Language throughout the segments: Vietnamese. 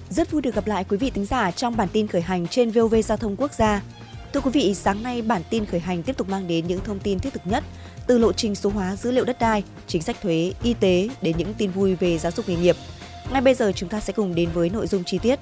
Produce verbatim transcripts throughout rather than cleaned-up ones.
Rất vui được gặp lại quý vị thính giả trong bản tin khởi hành trên vê o vê Giao thông Quốc gia. Thưa quý vị, sáng nay bản tin khởi hành tiếp tục mang đến những thông tin thiết thực nhất từ lộ trình số hóa dữ liệu đất đai, chính sách thuế, y tế đến những tin vui về giáo dục nghề nghiệp. Ngay bây giờ chúng ta sẽ cùng đến với nội dung chi tiết.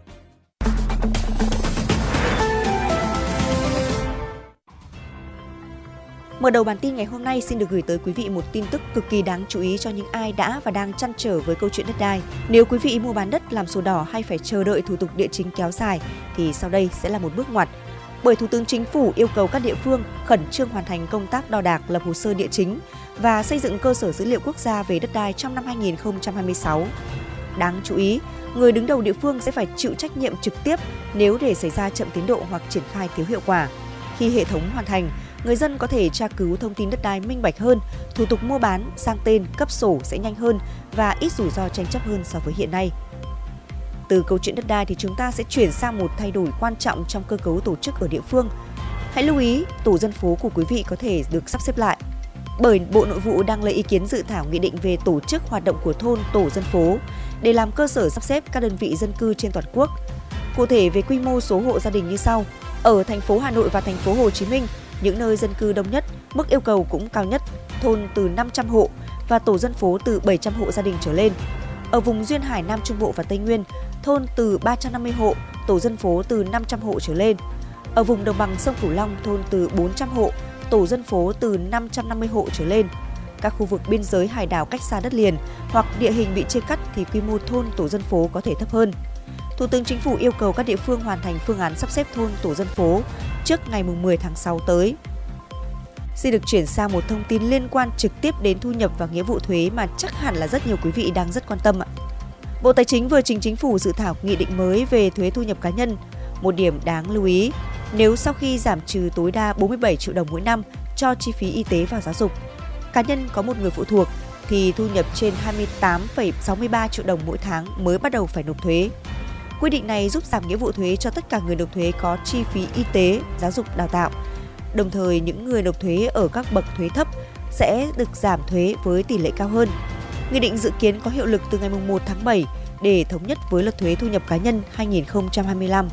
Mở đầu bản tin ngày hôm nay xin được gửi tới quý vị một tin tức cực kỳ đáng chú ý cho những ai đã và đang trăn trở với câu chuyện đất đai. Nếu quý vị mua bán đất làm sổ đỏ hay phải chờ đợi thủ tục địa chính kéo dài thì sau đây sẽ là một bước ngoặt. Bởi Thủ tướng Chính phủ yêu cầu các địa phương khẩn trương hoàn thành công tác đo đạc, lập hồ sơ địa chính và xây dựng cơ sở dữ liệu quốc gia về đất đai trong năm hai nghìn không trăm hai mươi sáu. Đáng chú ý, người đứng đầu địa phương sẽ phải chịu trách nhiệm trực tiếp nếu để xảy ra chậm tiến độ hoặc triển khai thiếu hiệu quả. Khi hệ thống hoàn thành, người dân có thể tra cứu thông tin đất đai minh bạch hơn, thủ tục mua bán, sang tên, cấp sổ sẽ nhanh hơn và ít rủi ro tranh chấp hơn so với hiện nay. Từ câu chuyện đất đai thì chúng ta sẽ chuyển sang một thay đổi quan trọng trong cơ cấu tổ chức ở địa phương. Hãy lưu ý, tổ dân phố của quý vị có thể được sắp xếp lại. Bởi Bộ Nội vụ đang lấy ý kiến dự thảo nghị định về tổ chức hoạt động của thôn, tổ dân phố để làm cơ sở sắp xếp các đơn vị dân cư trên toàn quốc. Cụ thể về quy mô số hộ gia đình như sau: ở thành phố Hà Nội và thành phố Hồ Chí Minh, những nơi dân cư đông nhất, mức yêu cầu cũng cao nhất, thôn từ năm trăm hộ và tổ dân phố từ bảy trăm hộ gia đình trở lên. Ở vùng duyên hải Nam Trung Bộ và Tây Nguyên, thôn từ ba trăm năm mươi hộ, tổ dân phố từ năm trăm hộ trở lên. Ở vùng đồng bằng sông Cửu Long, thôn từ bốn trăm hộ, tổ dân phố từ năm trăm năm mươi hộ trở lên. Các khu vực biên giới hải đảo cách xa đất liền hoặc địa hình bị chia cắt thì quy mô thôn, tổ dân phố có thể thấp hơn. Thủ tướng Chính phủ yêu cầu các địa phương hoàn thành phương án sắp xếp thôn, tổ dân phố trước ngày mười tháng sáu tới. Xin được chuyển sang một thông tin liên quan trực tiếp đến thu nhập và nghĩa vụ thuế mà chắc hẳn là rất nhiều quý vị đang rất quan tâm ạ. Bộ Tài chính vừa trình Chính phủ dự thảo nghị định mới về thuế thu nhập cá nhân. Một điểm đáng lưu ý, nếu sau khi giảm trừ tối đa bốn mươi bảy triệu đồng mỗi năm cho chi phí y tế và giáo dục, cá nhân có một người phụ thuộc thì thu nhập trên hai mươi tám phẩy sáu mươi ba triệu đồng mỗi tháng mới bắt đầu phải nộp thuế. Quy định này giúp giảm nghĩa vụ thuế cho tất cả người nộp thuế có chi phí y tế, giáo dục, đào tạo. Đồng thời, những người nộp thuế ở các bậc thuế thấp sẽ được giảm thuế với tỷ lệ cao hơn. Nghị định dự kiến có hiệu lực từ ngày một tháng bảy để thống nhất với luật thuế thu nhập cá nhân hai nghìn không trăm hai mươi lăm.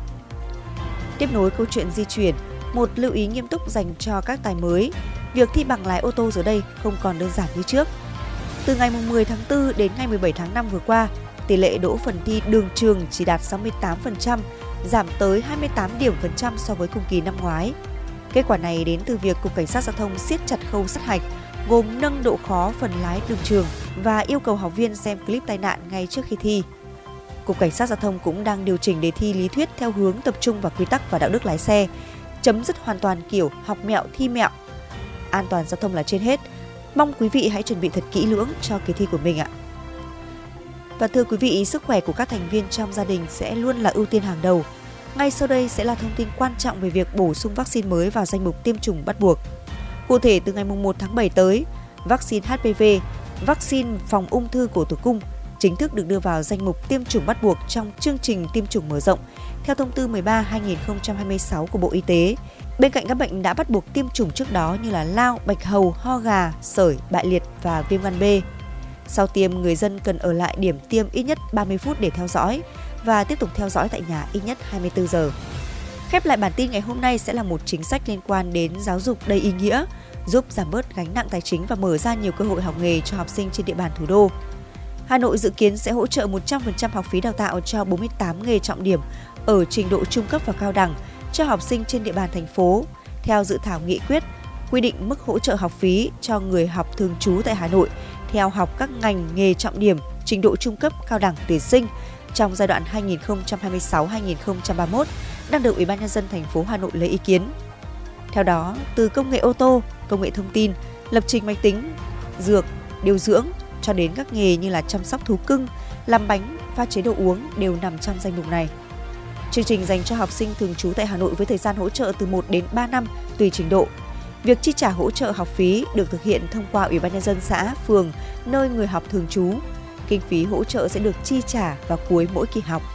Tiếp nối câu chuyện di chuyển, một lưu ý nghiêm túc dành cho các tài mới. Việc thi bằng lái ô tô giờ đây không còn đơn giản như trước. Từ ngày mười tháng tư đến ngày mười bảy tháng năm vừa qua, tỷ lệ đỗ phần thi đường trường chỉ đạt sáu mươi tám phần trăm, giảm tới hai mươi tám điểm phần trăm so với cùng kỳ năm ngoái. Kết quả này đến từ việc Cục Cảnh sát Giao thông siết chặt khâu sát hạch, gồm nâng độ khó phần lái đường trường và yêu cầu học viên xem clip tai nạn ngay trước khi thi. Cục Cảnh sát Giao thông cũng đang điều chỉnh đề thi lý thuyết theo hướng tập trung vào quy tắc và đạo đức lái xe, chấm dứt hoàn toàn kiểu học mẹo thi mẹo. An toàn giao thông là trên hết. Mong quý vị hãy chuẩn bị thật kỹ lưỡng cho kỳ thi của mình ạ. Và thưa quý vị, sức khỏe của các thành viên trong gia đình sẽ luôn là ưu tiên hàng đầu. Ngay sau đây sẽ là thông tin quan trọng về việc bổ sung vaccine mới vào danh mục tiêm chủng bắt buộc. Cụ thể, từ ngày một tháng bảy tới, vaccine hát pê vê, vaccine phòng ung thư cổ tử cung, chính thức được đưa vào danh mục tiêm chủng bắt buộc trong chương trình tiêm chủng mở rộng, theo thông tư mười ba trên hai nghìn không trăm hai mươi sáu của Bộ Y tế. Bên cạnh các bệnh đã bắt buộc tiêm chủng trước đó như là lao, bạch hầu, ho gà, sởi, bại liệt và viêm gan B. Sau tiêm, người dân cần ở lại điểm tiêm ít nhất ba mươi phút để theo dõi và tiếp tục theo dõi tại nhà ít nhất hai mươi tư giờ. Khép lại bản tin ngày hôm nay sẽ là một chính sách liên quan đến giáo dục đầy ý nghĩa, giúp giảm bớt gánh nặng tài chính và mở ra nhiều cơ hội học nghề cho học sinh trên địa bàn thủ đô. Hà Nội dự kiến sẽ hỗ trợ một trăm phần trăm học phí đào tạo cho bốn mươi tám nghề trọng điểm ở trình độ trung cấp và cao đẳng cho học sinh trên địa bàn thành phố. Theo dự thảo nghị quyết, quy định mức hỗ trợ học phí cho người học thường trú tại Hà Nội theo học các ngành nghề trọng điểm trình độ trung cấp cao đẳng tuyển sinh trong giai đoạn hai nghìn không trăm hai mươi sáu đến hai nghìn không trăm ba mươi mốt đang được Ủy ban nhân dân thành phố Hà Nội lấy ý kiến. Theo đó, từ công nghệ ô tô, công nghệ thông tin, lập trình máy tính, dược, điều dưỡng cho đến các nghề như là chăm sóc thú cưng, làm bánh, pha chế đồ uống đều nằm trong danh mục này. Chương trình dành cho học sinh thường trú tại Hà Nội với thời gian hỗ trợ từ một đến ba năm tùy trình độ. Việc chi trả hỗ trợ học phí được thực hiện thông qua Ủy ban nhân dân xã, phường, nơi người học thường trú. Kinh phí hỗ trợ sẽ được chi trả vào cuối mỗi kỳ học.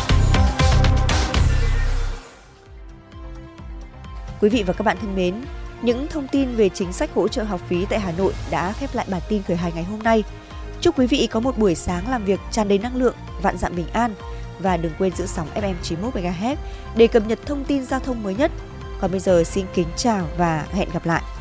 Quý vị và các bạn thân mến, Những thông tin về chính sách hỗ trợ học phí tại Hà Nội đã khép lại bản tin khởi hành ngày hôm nay. Chúc quý vị có một buổi sáng làm việc tràn đầy năng lượng, vạn dặm bình an. Và đừng quên giữ sóng ép em chín mươi mốt mê ga héc để cập nhật thông tin giao thông mới nhất. Còn bây giờ xin kính chào và hẹn gặp lại.